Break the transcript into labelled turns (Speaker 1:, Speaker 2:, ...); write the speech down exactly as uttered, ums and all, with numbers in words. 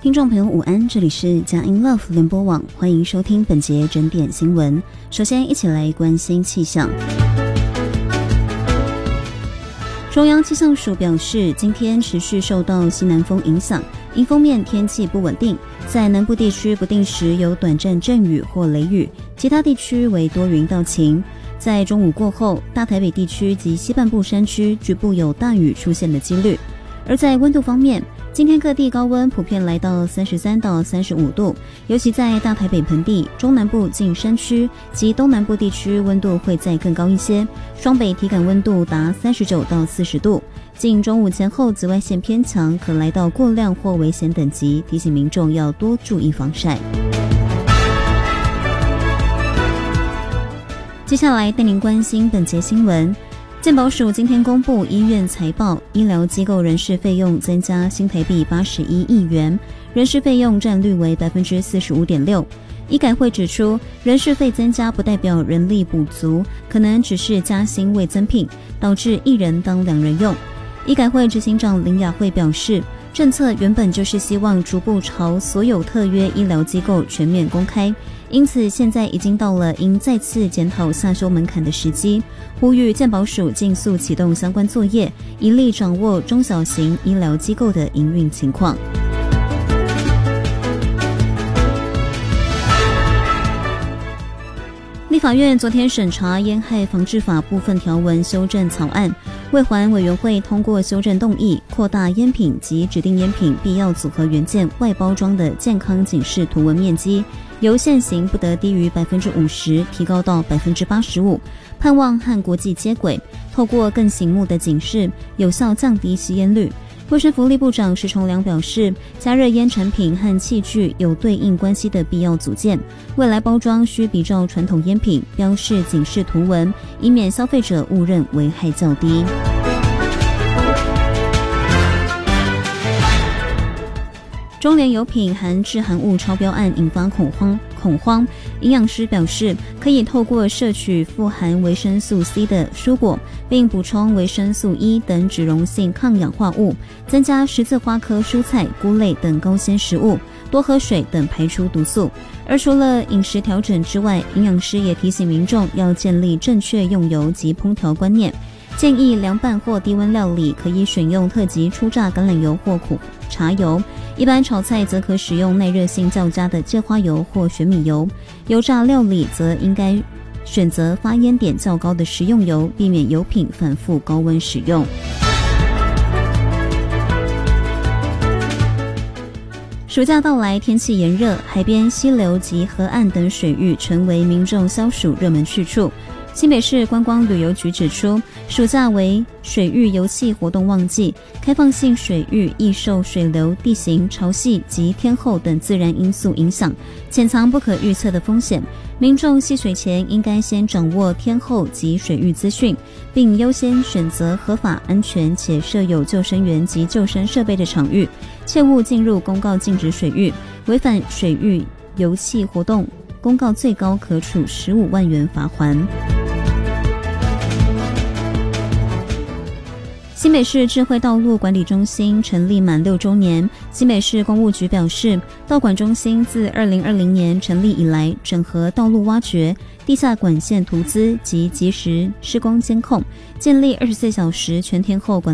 Speaker 1: 听众朋友午安，这里是佳音 Love 联播网，欢迎收听本节整点新闻。首先一起来关心气象。中央气象署表示，今天持续受到西南风影响，迎风面天气不稳定，在南部地区不定时有短暂阵雨或雷雨，其他地区为多云到晴。在中午过后，大台北地区及西半部山区局部有大雨出现的几率。而在温度方面，今天各地高温普遍来到三十三到三十五度，尤其在大台北盆地、中南部近山区及东南部地区温度会再更高一些，双北体感温度达三十九到四十度。近中午前后紫外线偏强，可来到过量或危险等级，提醒民众要多注意防晒。接下来带您关心本节新闻。健保署今天公布医院财报，医疗机构人事费用增加新台币八十一亿元，人事费用占率为 百分之四十五点六。 医改会指出，人事费增加不代表人力补足，可能只是加薪未增聘，导致一人当两人用。医改会执行长林雅慧表示，政策原本就是希望逐步朝所有特约医疗机构全面公开，因此现在已经到了应再次检讨下修门槛的时机，呼吁健保署尽速启动相关作业，以力掌握中小型医疗机构的营运情况。立法院昨天审查烟害防治法部分条文修正草案，卫环委员会通过修正动议，扩大烟品及指定烟品必要组合元件外包装的健康警示图文面积，由现行不得低于 百分之五十 提高到 百分之八十五， 盼望和国际接轨，透过更醒目的警示，有效降低吸烟率。卫生福利部长石崇良表示，加热烟产品和器具有对应关系的必要组件，未来包装需比照传统烟品标示警示图文，以免消费者误认危害较低。中联油品含致含物超标案引发恐慌恐慌，营养师表示，可以透过摄取富含维生素 C 的蔬果，并补充维生素 E 等脂溶性抗氧化物，增加十字花科蔬菜、菇类等高纤食物，多喝水等排出毒素。而除了饮食调整之外，营养师也提醒民众要建立正确用油及烹调观念，建议凉拌或低温料理可以选用特级初榨橄榄油或苦茶油，一般炒菜则可使用耐热性较佳的芥花油或玄米油，油炸料理则应该选择发烟点较高的食用油，避免油品反复高温使用。暑假到来，天气炎热，海边、溪流及河岸等水域成为民众消暑热门去处。新北市观光旅游局指出，暑假为水域游憩活动旺季，开放性水域易受水流、地形、潮汐及天候等自然因素影响，潜藏不可预测的风险。民众戏水前应该先掌握天候及水域资讯，并优先选择合法、安全且设有救生员及救生设备的场域，切勿进入公告禁止水域，违反水域游憩活动公告最高可处十五万元罚锾。新北市智慧道路管理中心成立满六周年，新北市公务局表示，道管中心自二零二零年成立以来，整合道路挖掘、地下管线图资及即时施工监控，建立二十四小时全天候管理